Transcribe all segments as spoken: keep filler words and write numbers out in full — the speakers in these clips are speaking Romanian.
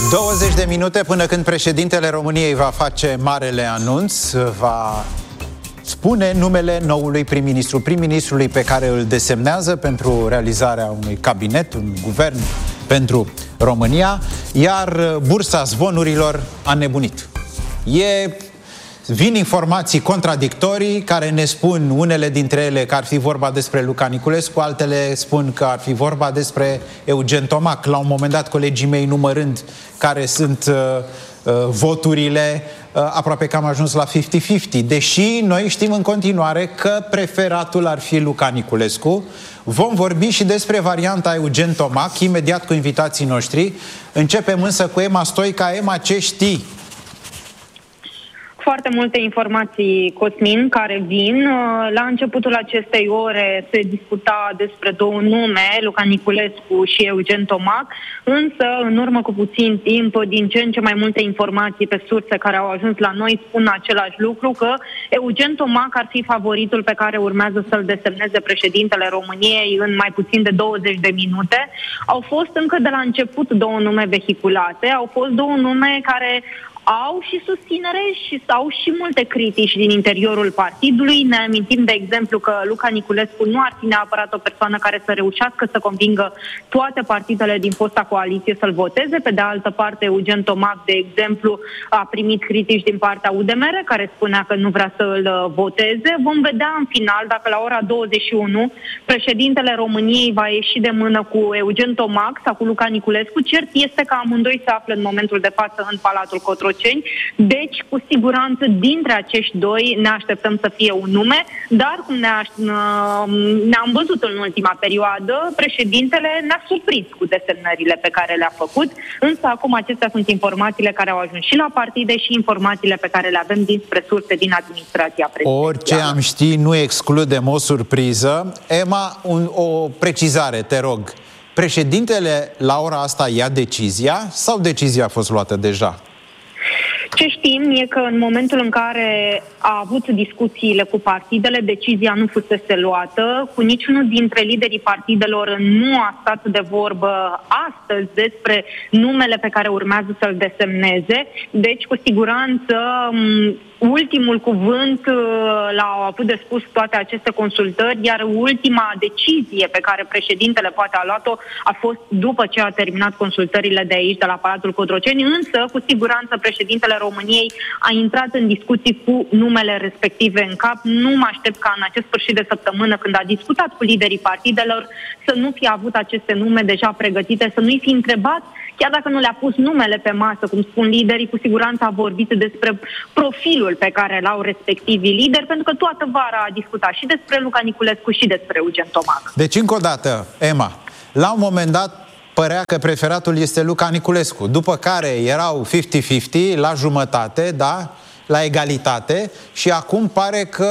douăzeci de minute până când președintele României va face marele anunț, va spune numele noului prim-ministru, prim-ministrului pe care îl desemnează pentru realizarea unui cabinet, un guvern pentru România, iar bursa zvonurilor a nebunit. E... Vin informații contradictorii care ne spun, unele dintre ele, că ar fi vorba despre Luca Niculescu, altele spun că ar fi vorba despre Eugen Tomac. La un moment dat, colegii mei, numărând care sunt uh, uh, voturile, uh, aproape că am ajuns la cincizeci cincizeci. Deși noi știm în continuare că preferatul ar fi Luca Niculescu. Vom vorbi și despre varianta Eugen Tomac, imediat cu invitații noștri. Începem însă cu Emma Stoica. Emma, ce știi? Foarte multe informații, Cosmin, care vin. La începutul acestei ore se discuta despre două nume, Luca Niculescu și Eugen Tomac, însă, în urmă cu puțin timp, din ce în ce mai multe informații pe surse care au ajuns la noi spun același lucru, că Eugen Tomac ar fi favoritul pe care urmează să-l desemneze președintele României în mai puțin de douăzeci de minute. Au fost încă de la început două nume vehiculate, au fost două nume care au și susținere și au și multe critici din interiorul partidului. Ne amintim, de exemplu, că Luca Niculescu nu ar fi neapărat o persoană care să reușească să convingă toate partidele din fosta coaliție să-l voteze. Pe de altă parte, Eugen Tomac, de exemplu, a primit critici din partea U D M R, care spunea că nu vrea să-l voteze. Vom vedea în final dacă la ora douăzeci și unu președintele României va ieși de mână cu Eugen Tomac sau cu Luca Niculescu. Cert este că amândoi se află în momentul de față în Palatul Cotroceni. Deci, cu siguranță, dintre acești doi ne așteptăm să fie un nume, dar cum ne ne-am văzut în ultima perioadă, președintele ne-a surprins cu desemnările pe care le-a făcut, însă acum acestea sunt informațiile care au ajuns și la partide și informațiile pe care le avem dinspre surse din administrația prezidențială. Orice am ști, nu excludem o surpriză. Emma, un, o precizare, te rog. Președintele la ora asta ia decizia sau decizia a fost luată deja? Ce știm e că în momentul în care a avut discuțiile cu partidele, decizia nu fusese luată. Cu niciunul dintre liderii partidelor nu a stat de vorbă astăzi despre numele pe care urmează să-l desemneze. Deci, cu siguranță, ultimul cuvânt l-au avut de spus toate aceste consultări, iar ultima decizie pe care președintele poate a luat-o a fost după ce a terminat consultările de aici, de la Palatul Cotroceni, însă, cu siguranță, președintele României a intrat în discuții cu numele respective în cap. Nu mă aștept ca în acest sfârșit de săptămână, când a discutat cu liderii partidelor, să nu fie avut aceste nume deja pregătite, să nu-i fi întrebat, chiar dacă nu le-a pus numele pe masă, cum spun liderii, cu siguranță a vorbit despre profilul pe care l-au respectivii lideri, pentru că toată vara a discutat și despre Luca Niculescu și despre Eugen Tomac. Deci, încă o dată, Emma, la un moment dat părea că preferatul este Luca Niculescu, după care erau cincizeci cincizeci, la jumătate, da, la egalitate, și acum pare că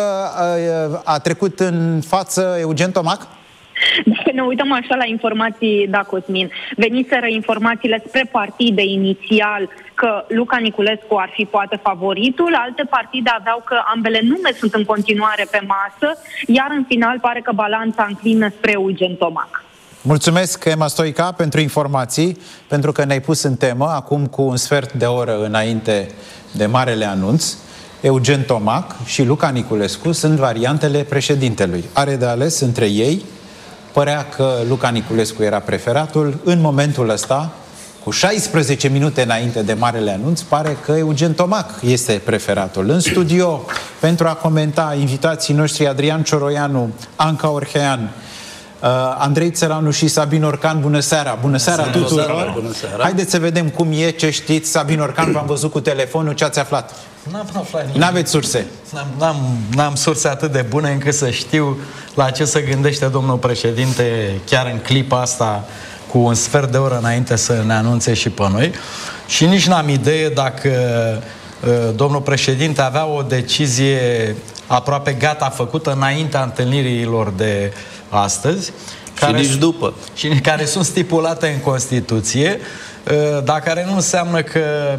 a trecut în față Eugen Tomac? Dacă ne uităm așa la informații, da, Cosmin, veniseră informațiile spre partide inițial că Luca Niculescu ar fi poate favoritul, alte partide aveau că ambele nume sunt în continuare pe masă, iar în final pare că balanța înclină spre Eugen Tomac. Mulțumesc, Emma Stoica, pentru informații, pentru că ne-ai pus în temă acum cu un sfert de oră înainte de marele anunț. Eugen Tomac și Luca Niculescu sunt variantele președintelui. Are de ales între ei. Părea că Luca Niculescu era preferatul. În momentul ăsta, cu șaisprezece minute înainte de marele anunț, pare că Eugen Tomac este preferatul. În studio, pentru a comenta, invitații noștri Adrian Cioroianu, Anca Orhean, Uh, Andrei Țăranu și Sabin Orcan. Bună seara! Bună seara bună tuturor! Seara, bună seara. Haideți să vedem cum e, ce știți. Sabin Orcan, v-am văzut cu telefonul, ce ați aflat? N-am aflat nimic. N-aveți surse? N-am, n-am surse atât de bune încât să știu la ce se gândește domnul președinte chiar în clipa asta, cu un sfert de oră înainte să ne anunțe și pe noi. Și nici n-am idee dacă uh, domnul președinte avea o decizie aproape gata făcută înaintea întâlnirilor de astăzi, care, și nici după. Și care sunt stipulate în Constituție, dar care nu înseamnă că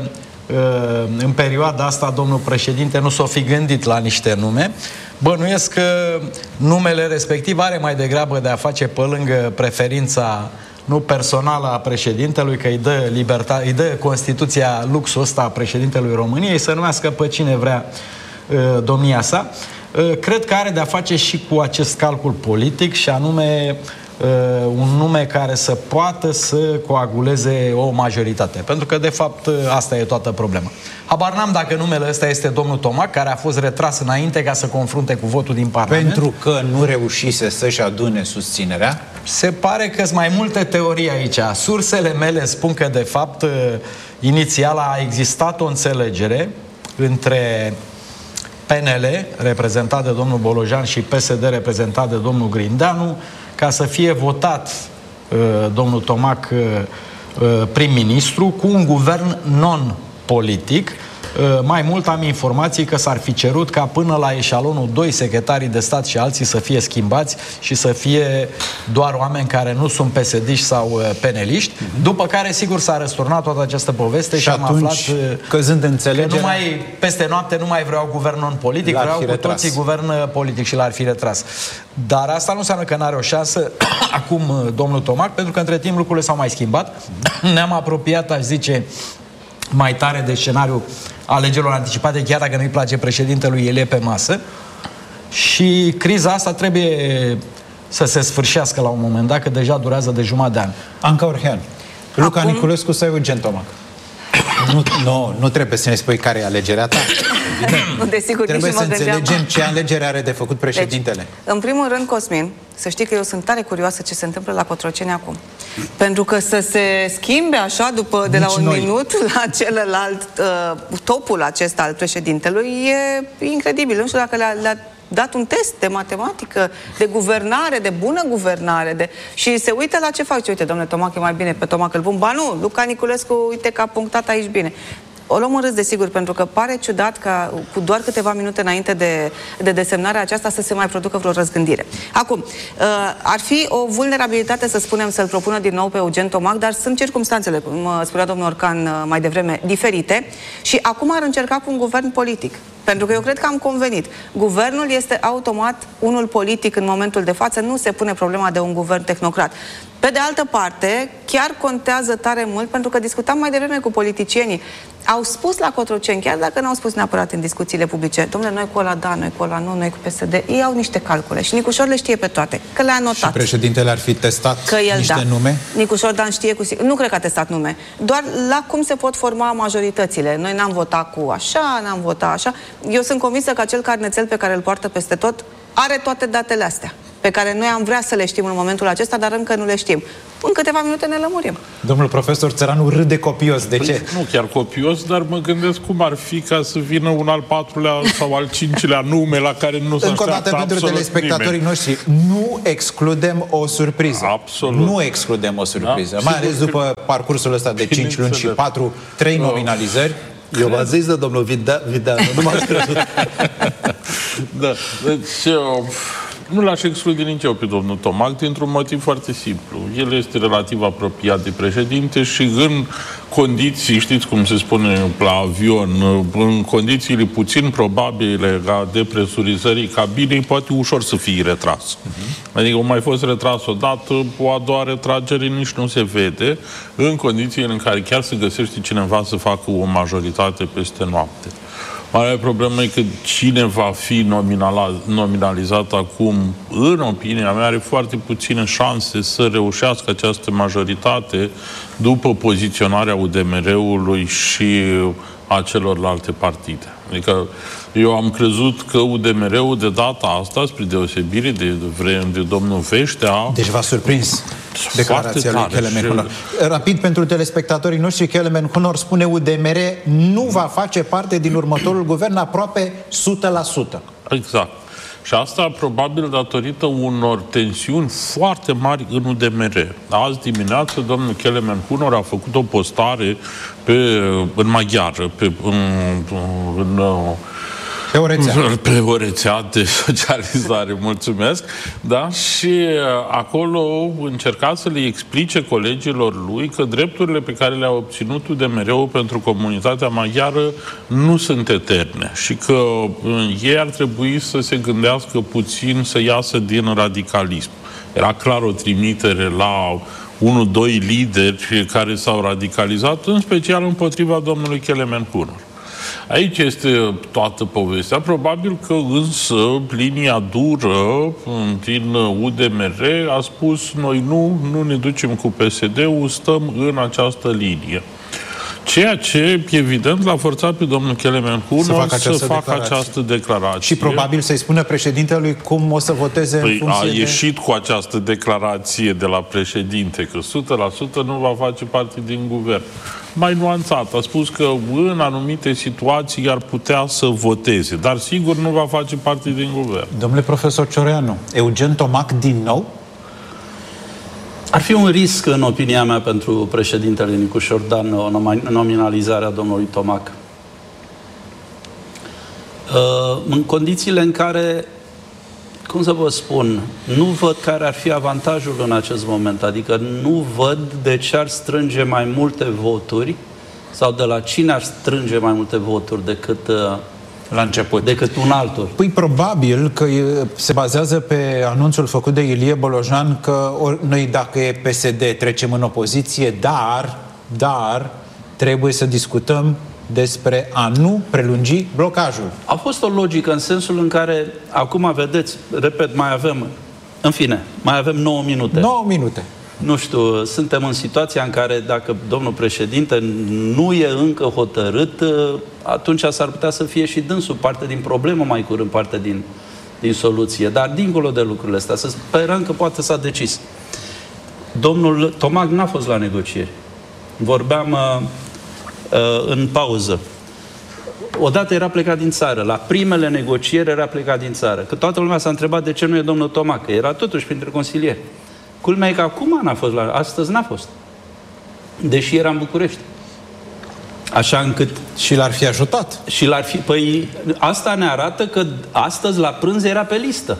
în perioada asta domnul președinte nu s-o fi gândit la niște nume. Bănuiesc că numele respectiv are mai degrabă de a face pe lângă preferința nu personală a președintelui, că îi dă, libertate, îi dă Constituția luxul ăsta a președintelui României, să numească pe cine vrea uh, domnia sa. Uh, cred că are de-a face și cu acest calcul politic, și anume uh, un nume care să poată să coaguleze o majoritate. Pentru că, de fapt, uh, asta e toată problema. Habar n-am dacă numele ăsta este domnul Tomac, care a fost retras înainte ca să confrunte cu votul din Parlament. Pentru că nu reușise să-și adune susținerea? Se pare că sunt mai multe teorii aici. Sursele mele spun că, de fapt, inițial a existat o înțelegere între P N L, reprezentat de domnul Bolojan, și P S D, reprezentat de domnul Grindeanu, ca să fie votat uh, domnul Tomac uh, prim-ministru cu un guvern non-politic. Mai mult am informații că s-ar fi cerut ca până la eșalonul doi secretarii de stat și alții să fie schimbați și să fie doar oameni care nu sunt P S D-iști sau P N L-iști, mm-hmm. după care sigur s-a răsturnat toată această poveste și, și am aflat căzând înțelegerea, că nu mai, peste noapte nu mai vreau guvern non-politic, vreau cu toții guvern politic și l-ar fi retras. Dar asta nu înseamnă că n-are o șansă acum domnul Tomac, pentru că între timp lucrurile s-au mai schimbat. Ne-am apropiat, aș zice, mai tare de scenariul alegerilor anticipate, chiar dacă nu-i place președintelui, el e pe masă. Și criza asta trebuie să se sfârșească la un moment dat, că deja durează de jumătate de an. Anca Orhean, Luca Acum... Niculescu sau Eugen Tomac? Nu, nu, nu trebuie să ne spui care e alegerea ta. Desigur, trebuie să înțelegem ce alegere are de făcut președintele. Deci, în primul rând, Cosmin, să știi că eu sunt tare curioasă ce se întâmplă la Cotroceni acum. Pentru că să se schimbe așa, după, de Nici la un noi. minut la celălalt, uh, topul acesta al președintelui, e incredibil. Nu știu dacă le-a, le-a dat un test de matematică, de guvernare, de bună guvernare, de... și se uită la ce fac. Uite, domnule Tomac, e mai bine pe Tomac îl pun. Ba nu, Luca Niculescu, uite că a punctat aici bine. O luăm în râs, desigur, pentru că pare ciudat ca cu doar câteva minute înainte de, de desemnarea aceasta să se mai producă vreo răzgândire. Acum, ar fi o vulnerabilitate, să spunem, să-l propună din nou pe Eugen Tomac, dar sunt circumstanțele, cum spunea domnul Orcan mai devreme, diferite, și acum ar încerca cu un guvern politic. Pentru că eu cred că am convenit. Guvernul este automat unul politic în momentul de față, nu se pune problema de un guvern tehnocrat. Pe de altă parte, chiar contează tare mult, pentru că discutam mai devreme cu politicienii. Au spus la Cotroceni, chiar dacă n-au spus neapărat în discuțiile publice, domnule, noi cu ăla da, noi cu ăla nu, noi cu P S D, ei au niște calcule și Nicușor le știe pe toate, că le-a notat. Și președintele ar fi testat că el, niște da. nume? Nicușor Dan știe cu sigur. Nu cred că a testat nume. Doar la cum se pot forma majoritățile. Noi n-am votat cu așa, n-am votat așa. Eu sunt convinsă că acel carnețel pe care îl poartă peste tot are toate datele astea, pe care noi am vrea să le știm în momentul acesta, dar încă nu le știm. În câteva minute ne lămurim. Domnul profesor Țăranu râde copios. De ce? Nu chiar copios, dar mă gândesc cum ar fi ca să vină un al patrulea sau al cincilea nume la care nu se Încă o dată, pentru telespectatorii nimeni. noștri, nu excludem o surpriză. Absolut. Nu excludem o surpriză. Da? Mai ales Sigur după parcursul ăsta de cinci luni și patru, trei nominalizări. Eu v-am zis de domnul Videanu, nu m-ați crezut. Da, deci eu nu l-aș exclude nici eu pe domnul Tomac, dintr-un motiv foarte simplu. El este relativ apropiat de președinte și în condiții, știți cum se spune la avion, în condițiile puțin probabile a depresurizării cabinei, poate ușor să fie retras. Uh-huh. Adică, cum mai fost retras odată, o a doua retragere nici nu se vede, în condițiile în care chiar se găsește cineva să facă o majoritate peste noapte. Marea problemă e că cine va fi nominalizat acum, în opinia mea, are foarte puține șanse să reușească această majoritate după poziționarea U D M R-ului și a celorlalte partide. Adică eu am crezut că U D M R-ul de data asta, spre deosebire de, de, de domnul Veștea... Deci v-a surprins declarația lui Kelemen Hunor. Rapid, pentru telespectatorii noștri, Kelemen Hunor spune U D M R nu va face parte din următorul guvern aproape o sută la sută. Exact. Și asta probabil datorită unor tensiuni foarte mari în U D M R. Azi dimineață, domnul Kelemen Hunor a făcut o postare pe, în maghiară, pe, în, în, pe o rețea. Pe o rețea de socializare, mulțumesc. Da? Și acolo încerca să le explice colegilor lui că drepturile pe care le-a obținut U D M R-ul pentru comunitatea maghiară nu sunt eterne și că ei ar trebui să se gândească puțin să iasă din radicalism. Era clar o trimitere la unul, doi lideri care s-au radicalizat, în special împotriva domnului Kelemen Hunor. Aici este toată povestea. Probabil că însă linia dură din U D M R a spus noi nu, nu ne ducem cu P S D-ul, stăm în această linie. Ceea ce, evident, l-a forțat pe domnul Kelemen Hunor să facă această, să facă declarație. această declarație. Și probabil să-i spună președintelui cum o să voteze păi în funcție a de... ieșit cu această declarație de la președinte că o sută la sută nu va face parte din guvern. Mai nuanțat, a spus că în anumite situații ar putea să voteze, dar sigur nu va face parte din guvern. Domnule profesor Cioreanu, Eugen Tomac din nou? Ar fi un risc, în opinia mea, pentru președintele Nicu Șordan, o nominalizare a domnului Tomac. În condițiile în care, cum să vă spun, nu văd care ar fi avantajul în acest moment. Adică nu văd de ce ar strânge mai multe voturi sau de la cine ar strânge mai multe voturi decât... la început. Decât un altul. Păi probabil că se bazează pe anunțul făcut de Ilie Bolojan că noi dacă e P S D trecem în opoziție, dar, dar trebuie să discutăm despre a nu prelungi blocajul. A fost o logică în sensul în care, acum vedeți, repet, mai avem, în fine, mai avem nouă minute. nouă minute. Nu știu, suntem în situația în care dacă domnul președinte nu e încă hotărât, atunci s-ar putea să fie și dânsul parte din problemă, mai curând parte din, din soluție. Dar dincolo de lucrurile astea, să sperăm că poate s-a decis. Domnul Tomac n-a fost la negocieri. Vorbeam uh, uh, în pauză. Odată era plecat din țară. La primele negocieri era plecat din țară. Că toată lumea s-a întrebat de ce nu e domnul Tomac. Că era totuși printre consilieri. Culmea e că acum n-a fost la... Astăzi n-a fost. Deși era în București. Așa încât... Și l-ar fi ajutat. Și l-ar fi... Păi asta ne arată că astăzi la prânz era pe listă.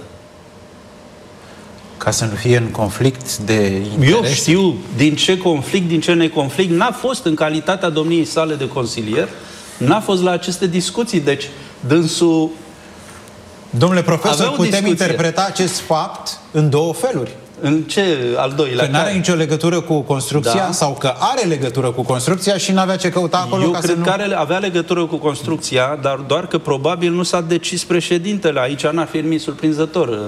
Ca să nu fie în conflict de interese? Eu știu din ce conflict, din ce neconflict. N-a fost în calitatea domniei sale de consilier. N-a fost la aceste discuții. Deci dânsul... Domnule profesor, putem interpreta acest fapt în două feluri. În ce al doilea? Că n-are nicio legătură cu construcția, da, sau că are legătură cu construcția și n-avea ce căuta acolo. Eu ca cred să că nu... avea legătură cu construcția, dar doar că probabil nu s-a decis președintele. Aici n-ar fi nimic surprinzător.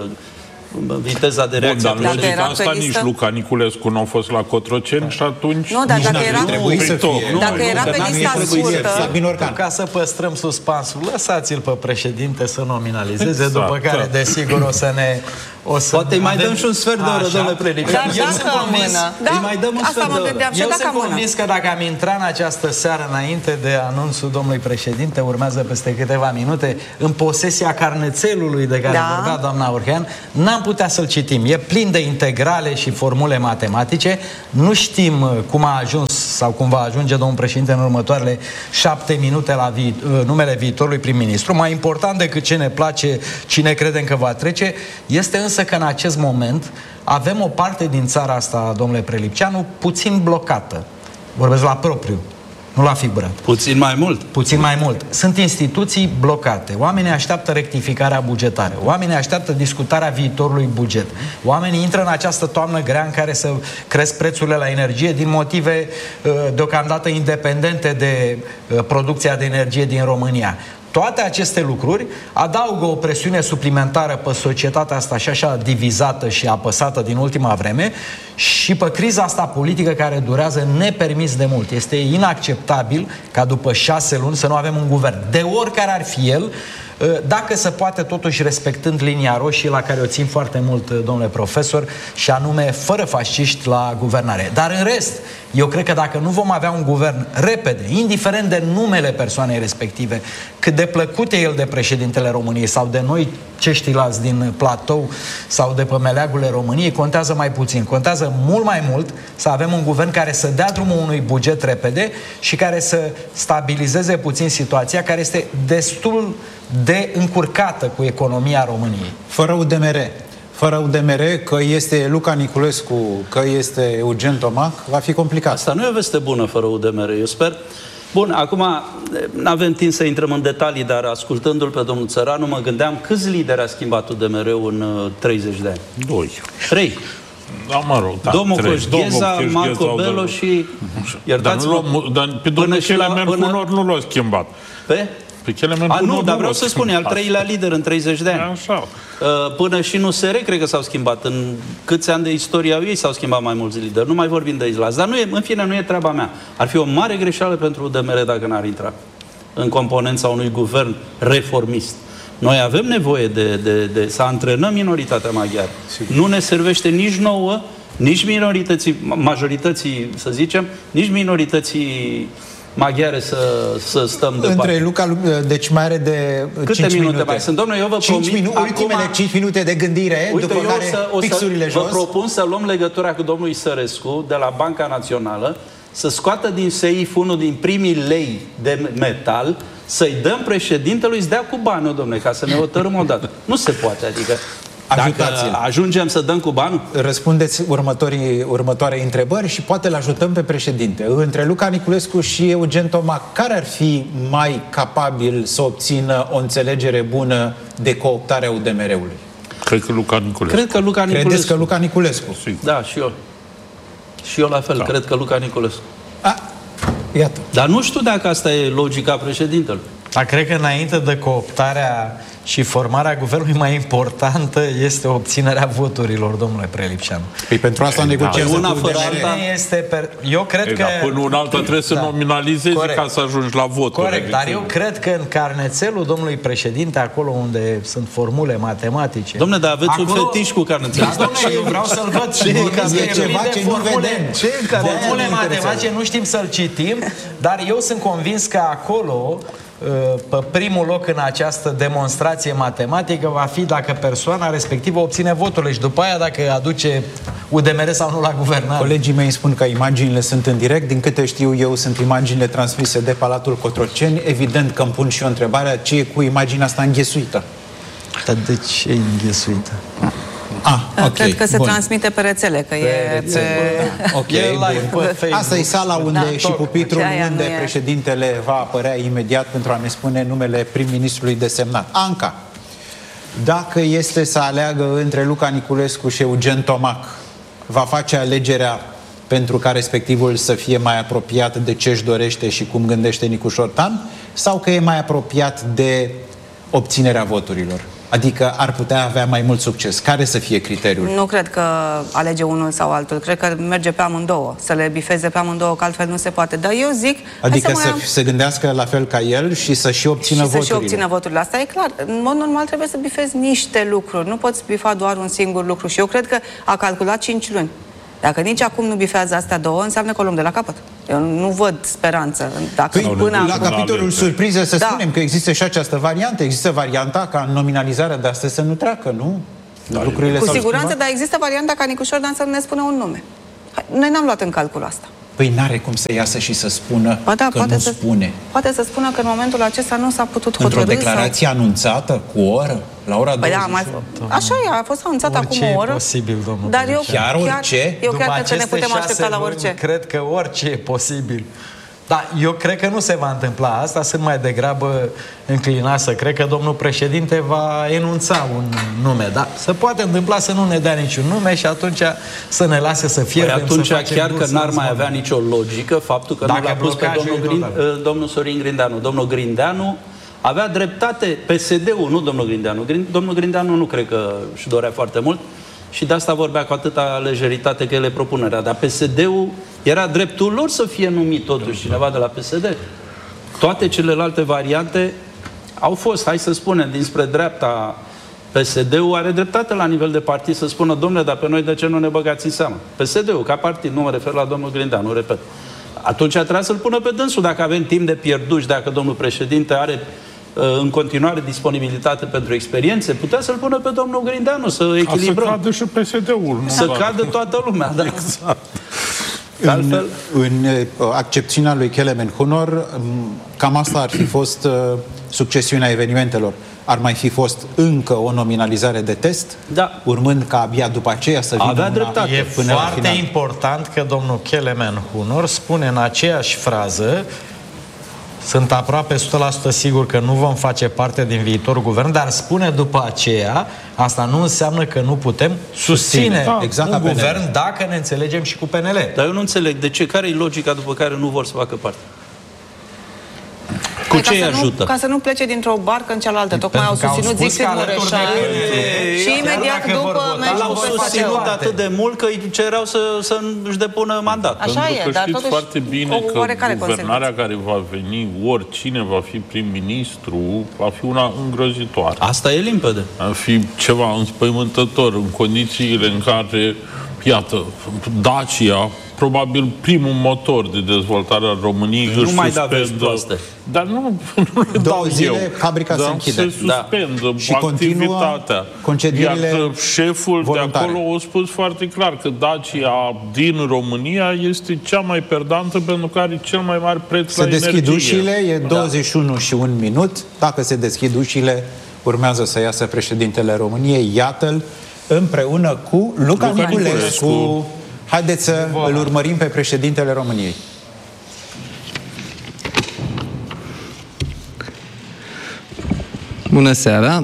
Viteza de reacție. Bun, dar logica asta nici Luca Niculescu nu a fost la Cotroceni și atunci... Nu, dar dacă era, trebuit să fie. Nu, dacă nu, era pe lista scurtă... Ca să păstrăm suspansul, lăsați-l pe președinte să nominalizeze, exact, după care, da, desigur, o să ne... O să poate îi mai dăm și un sfert de oră, domnule Prelic. Dar eu sunt convins, da, îi mai dăm un asta mă gândeam, eu sunt convins că dacă am intrat în această seară înainte de anunțul domnului președinte, urmează peste câteva minute, în posesia carnețelului de care, da, vorbea doamna Urhean, n-am putea să-l citim. E plin de integrale și formule matematice. Nu știm cum a ajuns sau cum va ajunge domnul președinte în următoarele șapte minute la vi numele viitorului prim-ministru. Mai important decât ce ne place, cine credem că va trece, este însă că în acest moment avem o parte din țara asta, domnule Prelipceanu, puțin blocată. Vorbesc la propriu, nu la figurat. Puțin mai mult. Puțin mai mult. Sunt instituții blocate. Oamenii așteaptă rectificarea bugetară. Oamenii așteaptă discutarea viitorului buget. Oamenii intră în această toamnă grea în care să cresc prețurile la energie din motive deocamdată independente de producția de energie din România. Toate aceste lucruri adaugă o presiune suplimentară pe societatea asta și așa divizată și apăsată din ultima vreme și pe criza asta politică care durează nepermis de mult. Este inacceptabil ca după șase luni să nu avem un guvern, de oricare ar fi el, dacă se poate, totuși respectând linia roșie la care o țin foarte mult, domnule profesor, și anume fără fasciști la guvernare. Dar în rest, eu cred că dacă nu vom avea un guvern repede, indiferent de numele persoanei respective, cât de plăcut e el de președintele României sau de noi ceștilați din platou sau de pe meleagurile României, contează mai puțin. Contează mult mai mult să avem un guvern care să dea drumul unui buget repede și care să stabilizeze puțin situația, care este destul de încurcată cu economia României. Fără U D M R, fără U D M R, că este Luca Niculescu, că este Eugen Tomac, va fi complicat. Asta nu e o veste bună fără U D M R, eu sper. Bun, acum nu avem timp să intrăm în detalii, dar ascultându-l pe domnul Țăranu, mă gândeam câți lideri a schimbat U D M R-ul în treizeci de ani? Doi. Trei. Da, mă rog, da, domnul trei. Coșgheza, Domnul Marco Bello și... Iertați-mă, dar, dar pe domnul Kelemen până... Hunor nu l-a schimbat. Pe? Pe Kelemen A, nu, nu, dar vreau să spun, e al treilea lider în treizeci de ani. Așa. Până și în U S R cred că s-au schimbat. În câți ani de istorie au ei s-au schimbat mai mulți lideri. Nu mai vorbim de aici. Dar nu e, în fine, nu e treaba mea. Ar fi o mare greșeală pentru U D M R dacă n-ar intra în componența unui guvern reformist. Noi avem nevoie de, de, de să antrenăm minoritatea maghiară. Sigur. Nu ne servește nici nouă, nici minorității, majorității, să zicem, nici minorității maghiare să, să stăm departe. Între Luca, deci mai are de Câte cinci minute, minute mai sunt? Domnule, eu vă promit... Minu- acum, ultimele cinci minute de gândire, uite, după eu care să, o pixurile să jos. Vă propun să luăm legătura cu domnul Isărescu de la Banca Națională, să scoată din S E I F unul din primii lei de metal, să-i dăm președintelui, să dea cu bani, domnule, ca să ne hotărâm odată. Nu se poate, adică... Dacă ajungem să dăm cu banul? Răspundeți următorii, următoarei întrebări și poate îl ajutăm pe președinte. Între Luca Niculescu și Eugen Tomac, care ar fi mai capabil să obțină o înțelegere bună de cooptarea U D M R-ului? Cred că Luca Niculescu. Cred că Luca Niculescu. Credeți că Luca Niculescu? Sigur. Da, și eu. Și eu la fel, da. Cred că Luca Niculescu. A, iată. Dar nu știu dacă asta e logica președintelui. Dar cred că înainte de cooptarea și formarea guvernului mai importantă este obținerea voturilor, domnule Prelipșeanu. Păi pentru asta negociază una fără alta. Este per... Eu cred Ei, că... da, până una alta trebuie să da. nominalizezi Corect. Ca să ajungi la voturi. Corect, dar eu cred că în carnețelul domnului președinte, acolo unde sunt formule matematice... Dom'le, dar aveți acolo... un fetiș cu carnețelul. Da, dom'le, eu vreau să-l văd. E ceva ce nu vedem. Formule matematice nu știm să-l citim, dar eu sunt convins că acolo... pe primul loc în această demonstrație matematică va fi dacă persoana respectivă obține voturile și după aia dacă aduce U D M R sau nu la guvernare. Colegii mei spun că imaginile sunt în direct. Din câte știu eu, sunt imaginile transmise de Palatul Cotroceni. Evident că îmi pun și eu întrebarea ce e cu imaginea asta înghesuită. Dar de ce e înghesuită? Ah, okay. Cred că se Bun. transmite pe rețele, că pe e rețele. Pe... Ok, e bun. pe Asta e sala unde da, și pupitrul unde e... președintele va apărea imediat pentru a ne spune numele prim-ministrului desemnat. Anca, dacă este să aleagă între Luca Niculescu și Eugen Tomac, va face alegerea pentru ca respectivul să fie mai apropiat de ce își dorește și cum gândește Nicu Șortan, sau că e mai apropiat de obținerea voturilor? Adică ar putea avea mai mult succes. Care să fie criteriul? Nu cred că alege unul sau altul. Cred că merge pe amândouă. Să le bifeze pe amândouă, că altfel nu se poate. Dar eu zic... Adică să, să am... se gândească la fel ca el și să și obțină și voturile. să și obțină voturile. Asta e clar. În mod normal trebuie să bifezi niște lucruri. Nu poți bifa doar un singur lucru. Și eu cred că a calculat cinci luni. Dacă nici acum nu bifează astea două, înseamnă că o luăm de la capăt. Eu nu văd speranță. Dacă păi, până la acum... capitolul surpriză să da. spunem că există și această variantă. Există varianta ca nominalizarea de astăzi să nu treacă, nu? Da, lucrurile cu siguranță, schimbat? dar există varianta ca Nicu Șordan să ne spună un nume. Noi n-am luat în calcul asta. Păi n-are cum să iasă și să spună ba da, că poate nu să, spune. Poate să spună că în momentul acesta nu s-a putut hotărî. Într-o declarație sau... anunțată cu o oră, la ora păi douăzeci. da, mai... Așa e, a fost anunțat orice acum o oră. E posibil, domnul. Dar eu chiar orice? Eu După chiar cred că ne putem aștepta la orice. Luni, cred că orice e posibil. Da, eu cred că nu se va întâmpla asta, sunt mai degrabă înclinat să cred că domnul președinte va enunța un nume, dar se poate întâmpla să nu ne dea niciun nume și atunci să ne lase să fie. Păi atunci chiar că n-ar mai avea nicio logică faptul că Dacă nu l-a pus pe domnul, Grind, domnul Sorin Grindeanu. Domnul Grindeanu avea dreptate, P S D-ul, nu domnul Grindeanu. Domnul Grindeanu nu cred că își dorea foarte mult și de asta vorbea cu atâta lejeritate că el e propunerea. Dar P S D-ul era dreptul lor să fie numit totuși cineva de la P S D. Toate celelalte variante au fost, hai să spunem, dinspre dreapta. P S D-ul are dreptate la nivel de partid să spună, domnule, dar pe noi de ce nu ne băgați în seamă? P S D-ul, ca partid, nu mă refer la domnul Grindeanu, repet. Atunci trebuia să-l pună pe dânsul, dacă avem timp de pierdut și dacă domnul președinte are în continuare disponibilitate pentru experiențe, putea să-l pună pe domnul Grindeanu, să echilibrăm. Să cadă și P S D-ul. Să cadă toată lumea, da. Exact. În, în accepțiunea lui Kelemen Hunor, cam asta ar fi fost uh, succesiunea evenimentelor. Ar mai fi fost încă o nominalizare de test, da. Urmând ca abia după aceea să vină avea dreptate. E până foarte la final. important că domnul Kelemen Hunor spune în aceeași frază sunt aproape o sută la sută sigur că nu vom face parte din viitorul guvern, dar spune după aceea, asta nu înseamnă că nu putem susține da, exact un guvern dacă ne înțelegem și cu P N L. Dar eu nu înțeleg de ce, care e logica după care nu vor să facă parte? Cu ce îi ajută? Ca să nu plece dintr-o barcă în cealaltă. Tocmai au susținut Zicfrid Mureșan și imediat după l-au susținut atât de mult că îi cereau să, să își depună mandat. Așa Pentru e, că dar știți totuși foarte bine că guvernarea consecință. care va veni, oricine va fi prim-ministru, va fi una îngrozitoare. Asta e limpede. Va fi ceva înspăimântător în condițiile în care, iată, Dacia, probabil primul motor de dezvoltare a României, nu își mai da suspendă. Dar nu, nu le Două dau zile, eu. fabrica Dar se închide. se suspendă da. Și activitatea. concedierile Iar șeful voluntare. de acolo a spus foarte clar că Dacia din România este cea mai perdantă pentru că are cel mai mare preț se la deschid energie. ușile, e douăzeci și unu da. și un minut. Dacă se deschid ușile, urmează să iasă președintele României. Iată-l împreună cu Luca, Luca Niculescu. Niculescu. Haideți să îl urmărim pe președintele României. Bună seara!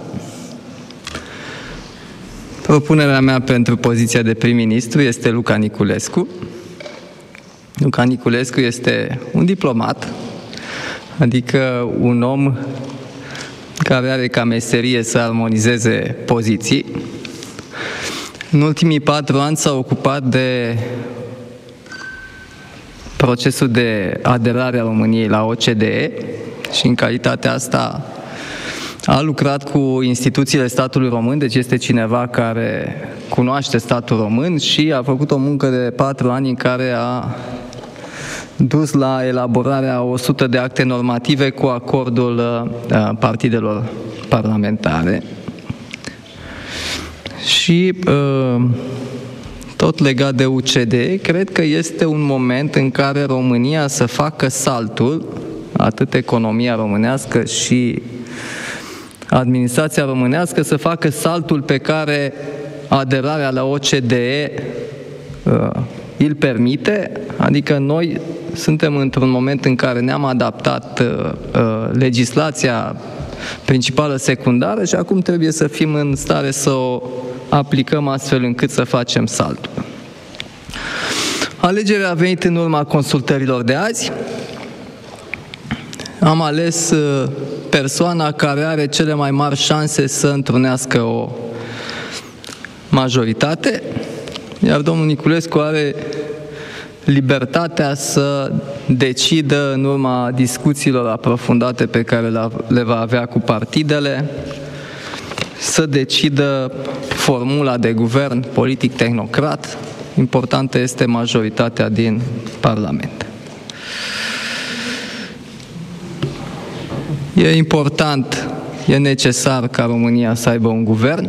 Propunerea mea pentru poziția de prim-ministru este Luca Niculescu. Luca Niculescu este un diplomat, adică un om care are ca meserie să armonizeze poziții. În ultimii patru ani s-a ocupat de procesul de aderare a României la O C D E și în calitatea asta a lucrat cu instituțiile statului român, deci este cineva care cunoaște statul român și a făcut o muncă de patru ani în care a dus la elaborarea o sută de acte normative cu acordul partidelor parlamentare. Și tot legat de U C D E, cred că este un moment în care România să facă saltul, atât economia românească și administrația românească, să facă saltul pe care aderarea la O C D E uh, îl permite, adică noi suntem într-un moment în care ne-am adaptat uh, uh, legislația principală secundară și acum trebuie să fim în stare să o aplicăm astfel încât să facem saltul. Alegerea a venit în urma consultărilor de azi. Am ales persoana care are cele mai mari șanse să întrunească o majoritate, iar domnul Niculescu are libertatea să decidă în urma discuțiilor aprofundate pe care le va avea cu partidele, să decidă formula de guvern politic tehnocrat. Importantă este majoritatea din Parlament. E important, e necesar ca România să aibă un guvern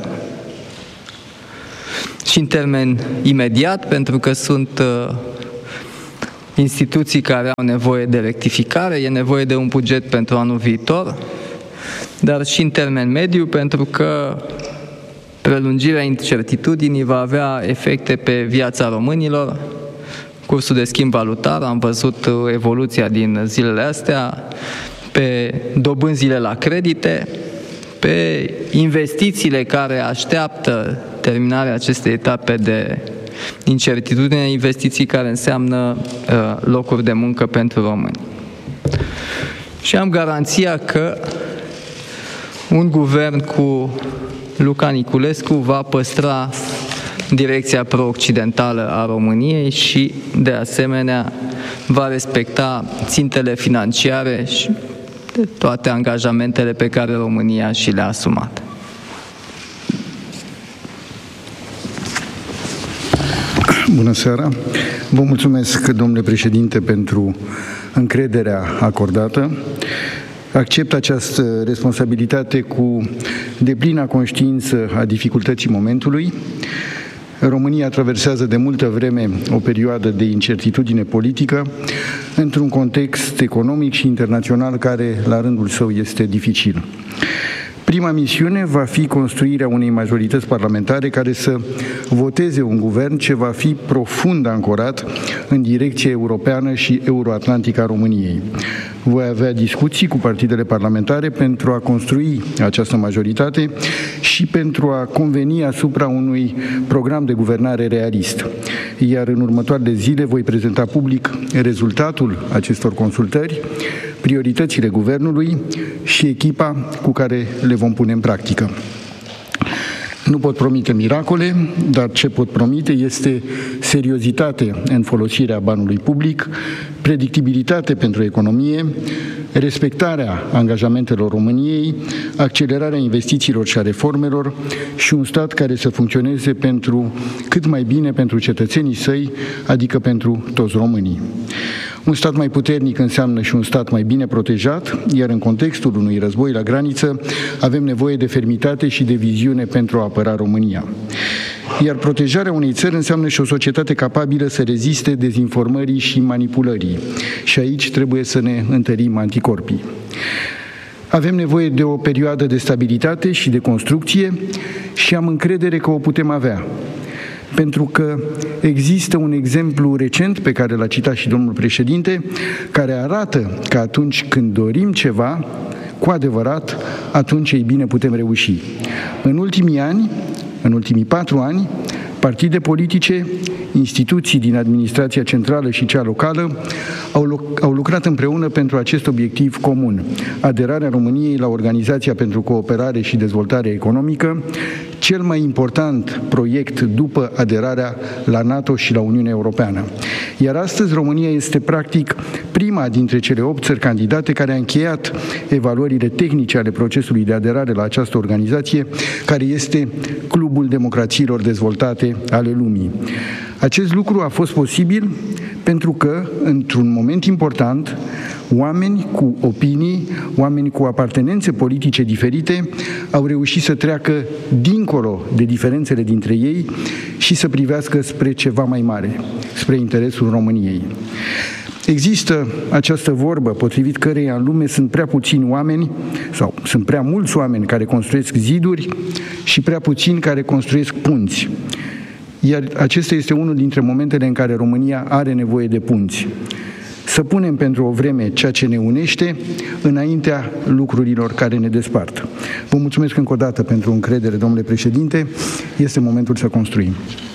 și în termen imediat, pentru că sunt uh, instituții care au nevoie de rectificare, e nevoie de un buget pentru anul viitor, dar și în termen mediu, pentru că prelungirea incertitudinii va avea efecte pe viața românilor. Cursul de schimb valutar, am văzut evoluția din zilele astea, pe dobânzile la credite, pe investițiile care așteaptă terminarea acestei etape de incertitudine, investiții care înseamnă uh, locuri de muncă pentru români. Și am garanția că un guvern cu Luca Niculescu va păstra direcția pro-occidentală a României și, de asemenea, va respecta țintele financiare și toate angajamentele pe care România și le-a asumat. Bună seara! Vă mulțumesc, domnule președinte, pentru încrederea acordată. Accept această responsabilitate cu deplina conștiință a dificultății momentului. România traversează de multă vreme o perioadă de incertitudine politică într-un context economic și internațional care, la rândul său, este dificil. Prima misiune va fi construirea unei majorități parlamentare care să voteze un guvern ce va fi profund ancorat în direcția europeană și euroatlantică a României. Voi avea discuții cu partidele parlamentare pentru a construi această majoritate și pentru a conveni asupra unui program de guvernare realist. Iar în următoarele zile voi prezenta public rezultatul acestor consultări, prioritățile guvernului și echipa cu care le vom pune în practică. Nu pot promite miracole, dar ce pot promite este seriozitate în folosirea banului public, predictibilitate pentru economie, respectarea angajamentelor României, accelerarea investițiilor și a reformelor și un stat care să funcționeze pentru cât mai bine pentru cetățenii săi, adică pentru toți românii. Un stat mai puternic înseamnă și un stat mai bine protejat, iar în contextul unui război la graniță avem nevoie de fermitate și de viziune pentru a apăra România. Iar protejarea unei țări înseamnă și o societate capabilă să reziste dezinformării și manipulării. Și aici trebuie să ne întărim anticorpii. Avem nevoie de o perioadă de stabilitate și de construcție și am încredere că o putem avea. Pentru că există un exemplu recent pe care l-a citat și domnul președinte, care arată că atunci când dorim ceva, cu adevărat, atunci ei bine putem reuși. În ultimii ani, în ultimii patru ani, partide politice, instituții din administrația centrală și cea locală au, au lucrat împreună pentru acest obiectiv comun, aderarea României la Organizația pentru Cooperare și Dezvoltare Economică, cel mai important proiect după aderarea la NATO și la Uniunea Europeană. Iar astăzi România este practic prima dintre cele opt țări candidate care a încheiat evaluările tehnice ale procesului de aderare la această organizație, care este Clubul Democrațiilor Dezvoltate ale lumii. Acest lucru a fost posibil pentru că, într-un moment important, oameni cu opinii, oameni cu apartenențe politice diferite au reușit să treacă dincolo de diferențele dintre ei și să privească spre ceva mai mare, spre interesul României. Există această vorbă potrivit căreia în lume sunt prea puțini oameni sau sunt prea mulți oameni care construiesc ziduri și prea puțini care construiesc punți. Iar acesta este unul dintre momentele în care România are nevoie de punți. Să punem pentru o vreme ceea ce ne unește înaintea lucrurilor care ne despart. Vă mulțumesc încă o dată pentru încredere, domnule președinte. Este momentul să construim.